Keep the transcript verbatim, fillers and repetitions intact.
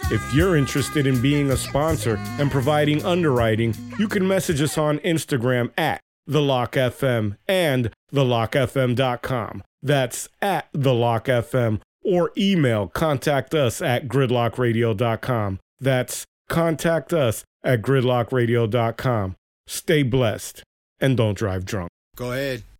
If you're interested in being a sponsor and providing underwriting, you can message us on Instagram at The Lock F M and the lock f m dot com. That's at The Lock F M, or email contact us at gridlock radio dot com. That's contact us at gridlock radio dot com. Stay blessed and don't drive drunk. Go ahead.